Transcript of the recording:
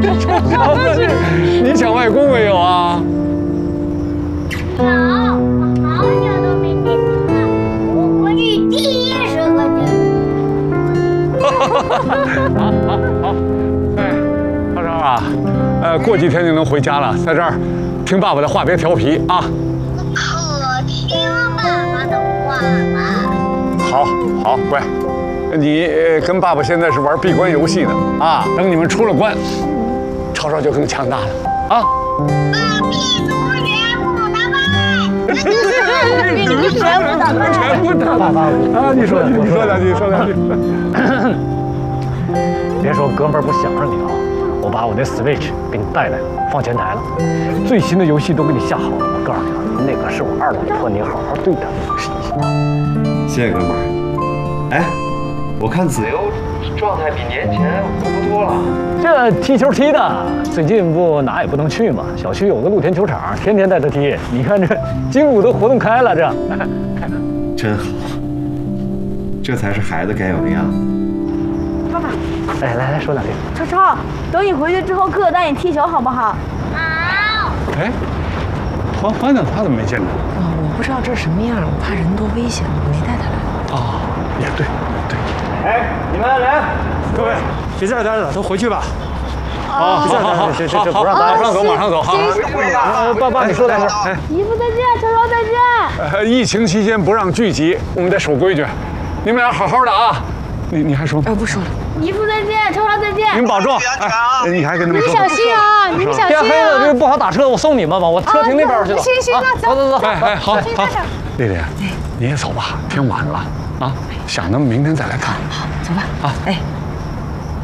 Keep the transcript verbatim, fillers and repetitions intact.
小子，你抢外公没有啊？ 有，我好久都没见你了。我国是第一十个人。 好好好，哎，超超啊，呃，过几天就能回家了，在这儿听爸爸的话，别调皮啊。 可听爸爸的话了。 好，好，乖。你跟爸爸现在是玩闭关游戏呢啊！等你们出了关，超超就更强大了啊！ 把病毒全部打败！ 病毒全部打败！ 全部打败啊！你说，你说两句，说两句。 别说哥们儿不想着你啊，我把我的 Switch 给你带来了，放前台了，最新的游戏都给你下好了。我告诉你啊，那个是我二老婆，你好好对她。 谢谢哥们儿。哎。我看子悠状态比年前好不多了。 这踢球踢的，最近不哪也不能去嘛。小区有个露天球场，天天带他踢。你看这筋骨都活动开了，这真好。这才是孩子该有的样子。 爸爸， 哎，来来说两句。 超超，等你回去之后，哥哥带你踢球好不好？ 好。 哎，欢欢呢？他怎么没见着？ 啊，我不知道这是什么样，我怕人多危险，我没带他来。 啊，也对对。 哎，你们来， 各位别在这待着了，都回去吧。 好，好，好， 这这这不让待， 马上走，马上走，好。 爸爸，你说两句。 哎， 姨夫再见，超超再见。 呃，疫情期间不让聚集，我们得守规矩。你们俩好好的啊。你你还说？ 呃，不说了。 姨夫再见，超超再见。 你们保重，哎，你还跟他们说。 你们小心啊，你们小心啊。 天黑了，这不好打车，我送你们吧，我车停那边去了。 行行，那走走走。 哎哎，好好。丽丽，你也走吧，天晚了啊，想着明天再来看。 好，走吧。 啊， 哎。